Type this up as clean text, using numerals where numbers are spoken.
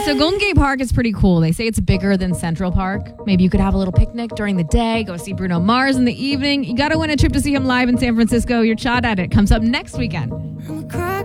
So Golden Gate Park is pretty cool. They say it's bigger than Central Park. Maybe you could have a little picnic during the day, go see Bruno Mars in the evening. You got to win a trip to see him live in San Francisco. Your shot at it comes up next weekend.